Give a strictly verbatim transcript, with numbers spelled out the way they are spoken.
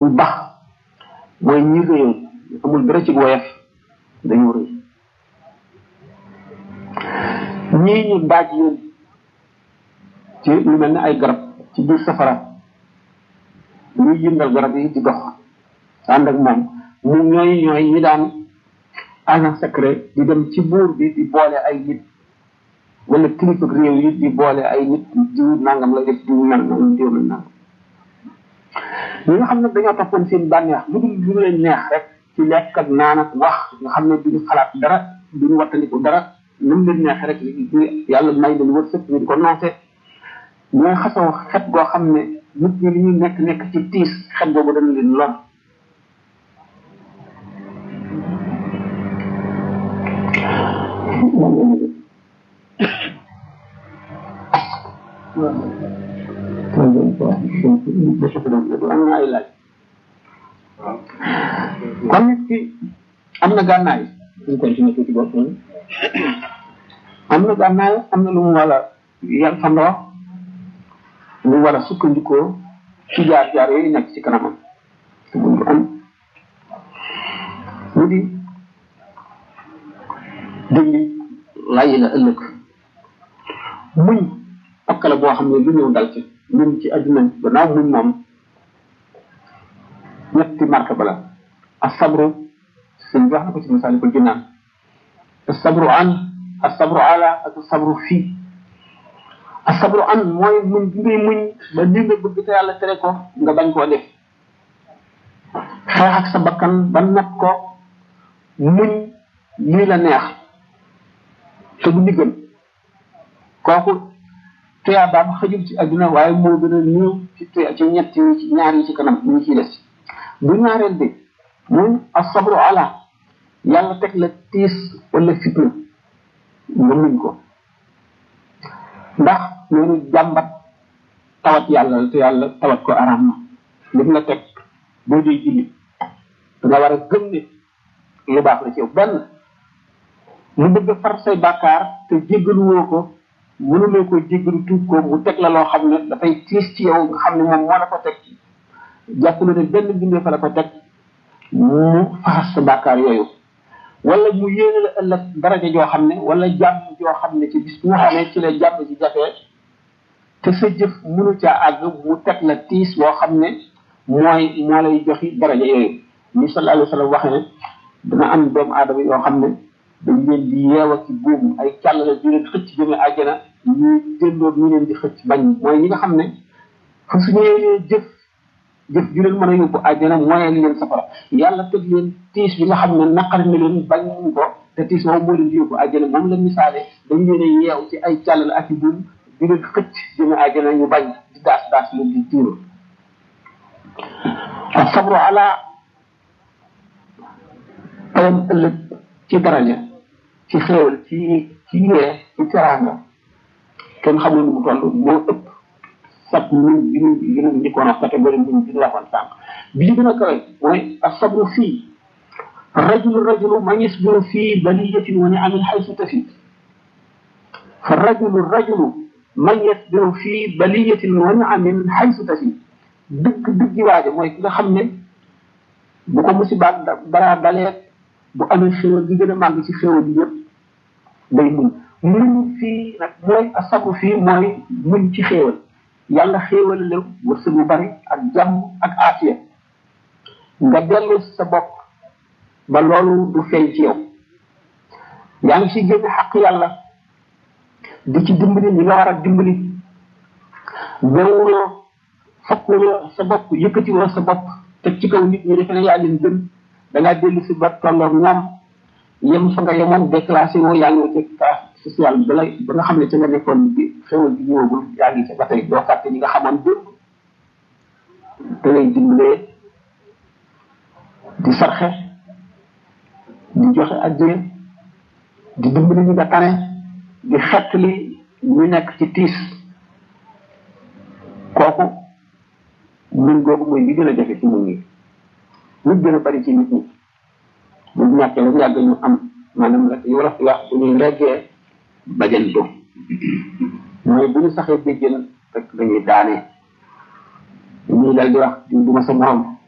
bax mooy ñi réew amul dara ci woyef dañu rëy ñii ñu daaj leen ci lu mel ne ay garab ci biir safara ñuy yëngal garab yi di dox ànd ak moom mu ñooy ñooy ñi daan agent secret di dem ci buur bi di boole ay nit wala kilifa réew yi di boole ay nit diw nangam la def diw nangam diw nangam ñi nga xam ne dañoo toppoon seen bànneex lu dul lu leen neex rek ci lekk ak naan ak wax nga xam ne duñu xalaat dara duñu wattandiku dara lu mu leen neex rek yàlla may leen wërsëg ñu di ko noose ñooy xasoo xet goo xam ne nit ñi li ñuy nekk nekk ci tiis xet boobu dana leen lor am na ay laaj kon nit ki am na gànnaay ñu continuer tuuti bopp am na gànnaay am na lu mu war a yar fandoo lu war a sukkandikoo ci jaar jaar yooyu nekk ci kanamam te bu ñu am mu di dindi layi la ëllëg muñ ak la boo xam ne lu ñëw dal ci muñ ci àdduna gannaaw muñ moom ñetti marque ba la asabru sëñ wax na ko ci Masaalikul Jinaan asabru an asabru ala ak asabru fii asabru an mooy muñ bi ngay muñ ba li nga bëgg te yàlla tere ko nga bañ koo def xeex ak sa bakkan ba nat ko muñ lii la neex te du diggal kooku tuyaabaam xëjul ci àdduna waaye moo gën a néew ci tuya ci ñett yi ci ñaar yi ci kanam ñu ciy des bu ñaareel bi muy asabru ala yàlla teg la tiis wala fitna nga muñ ko ndax loolu jàmbat tawat yàlla te yàlla tawat ko araam na lim la teg boo dee julli da nga war a gëm ne lu baax la ci yow benn mu bëgg far say bàkkaar te jéggalu woo ko mënuloo ko jéggalu tuub ko mu teg la loo xam ne dafay tiis ci yow nga xam ne moom moo la ko teg jàpp na ne benn bindee fa la ko teg mu faxas sa bàkkaar yooyu wala mu yéene la ëllëg daraja joo xam ne wala jàmm joo xam ne ci bis bu nga xam ne ci la jàmm ci jafee te sa jëf mënu caa àgg mu teg la tiis boo xam ne mooy moo lay joxi daraja yooyu ni sallallahu alayhi wa sallam waxee ne dana am doomu aadama yoo xam ne dañ leen di yeewa ci buum ay càll la di leen xëcc jëme àjjana ñuy déndoog ñu leen di xëcc bañ mooy ñi nga xam ne fa suñu yéenee jëf jëf ju leen mën a yóbbu àjjana mooy leen safara yàlla teg leen tiis bi nga xam ne naqari na leen bañ ko te tiis boobu moo leen di yóbbu àjjana moom la misaale dañ leen a yeew ci ay càll la ak i buum di leen xëcc jëme àjjana ñu bañ di daas daas leen di tiiro ak sabru ala payam ëllëg ci daraja ci xéewal ci ci yee ci teraanga kenn xamul nu mu toll moo ëpp sab ñu ñu ñu njëkkoon a catégorie bi ñu ci waxoon sànq bi li gën a kawe mooy asabru fii rajulu rajulu man yasbiru fii baliyatin wa ni'amin haythu tafi fa rajulu rajulu man yasbiru fii baliyatin wa ni'amin haythu tafi dëgg dëggi waaje mooy ki nga xam ne bu ko musibaat dara dalee bu amee xéewal gi gën a màgg ci xéewal yi yëpp day muñ muñ fii nag mooy asabru fii mooy muñ ci xéewal yàlla xéewal la wërsëg bu bari ak jàmm ak aafiya nga dellu sa bopp ba loolu du feeñ ci yow yaa ngi ci génn xaq yàlla di ci dimbali ñi nga war a dimbali bewuloo fokkuloo sa bopp yëkkatiwoo sa bopp teg ci kaw nit ñi defe ne yaa leen gën da ngaa dellu si ba tolloog ñoom yem fa nga yemoon déclassé woo yaa ngi ci classe sociale ba la ba nga xam ne ca nga nekkoon bi xewal bi ñëwagul yaa ngi ci ba tey doo fàtte ñi nga xamoon démb te lay dimbalee di sarxe di joxe addiya di dimbali ñi nga tane di xettali ñu nekk ci tiis kooku mun googu mooy bi gën a jafe ci mun ñi ñu gën a bari ci nit ñi bu ñàkkee la yàgg ñu am maanaam la yu wolof di wax bu ñuy reggee bajantu mooy bu ñu saxee béjjën rek dañuy daanee ñuy dal di wax du ma sa morom